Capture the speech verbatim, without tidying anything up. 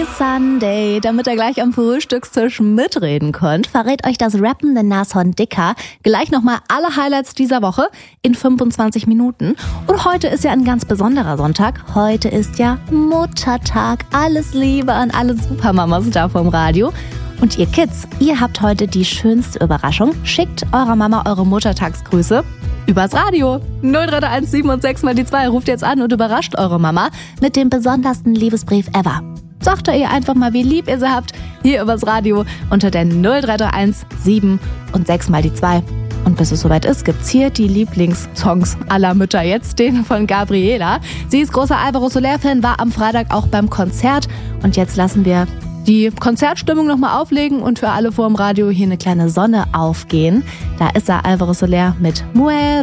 Sunday. Damit ihr gleich am Frühstückstisch mitreden könnt, verrät euch das rappende Nashorn Dicker gleich nochmal alle Highlights dieser Woche in fünfundzwanzig Minuten. Und heute ist ja ein ganz besonderer Sonntag. Heute ist ja Muttertag. Alles Liebe an alle Supermamas da vom Radio. Und ihr Kids, ihr habt heute die schönste Überraschung. Schickt eurer Mama eure Muttertagsgrüße übers Radio. null drei drei eins sieben und sechs mal die zwei. Ruft jetzt an und überrascht eure Mama mit dem besondersten Liebesbrief ever. Sagt ihr einfach mal, wie lieb ihr sie habt, hier übers Radio unter der null drei drei eins sieben und sechs mal die zwei. Und bis es soweit ist, gibt's hier die Lieblingssongs aller Mütter. Jetzt den von Gabriela. Sie ist großer Alvaro Soler-Fan, war am Freitag auch beim Konzert. Und jetzt lassen wir die Konzertstimmung nochmal auflegen und für alle vor dem Radio hier eine kleine Sonne aufgehen. Da ist er, Alvaro Soler mit Muero.